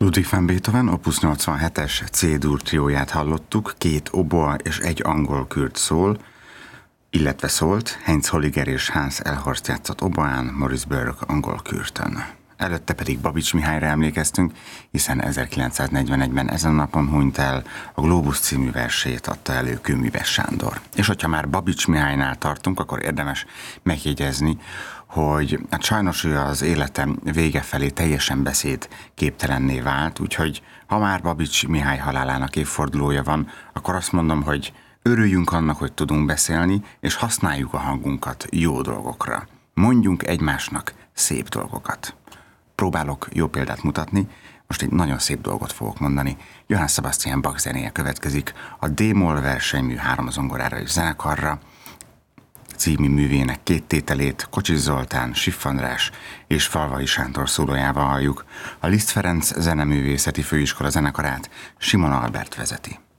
Ludwig van Beethoven opus 87-es C-dur trióját hallottuk, 2 oboa és 1 angol kürt szól, illetve szólt, Heinz Holliger és Hans Elhorst játszott oboán, Maurice Burke angol kürtön. Előtte pedig Babits Mihályra emlékeztünk, hiszen 1941-ben ezen a napon hunyt el, a Globus című versét adta elő Kőműves Sándor. És hogyha már Babits Mihálynál tartunk, akkor érdemes megjegyezni, hogy hát sajnos ő az életem vége felé teljesen beszédképtelenné vált, úgyhogy ha már Babits Mihály halálának évfordulója van, akkor azt mondom, hogy örüljünk annak, hogy tudunk beszélni, és használjuk a hangunkat jó dolgokra. Mondjunk egymásnak szép dolgokat. Próbálok jó példát mutatni, most egy nagyon szép dolgot fogok mondani. Johann Sebastian Bach zenéje következik, a D-moll versenymű 3 zongorára és zenekarra című művének 2 tételét Kocsis Zoltán, Siff András és Falvai Sándor szólójával halljuk. A Liszt Ferenc Zeneművészeti Főiskola zenekarát Simon Albert vezeti.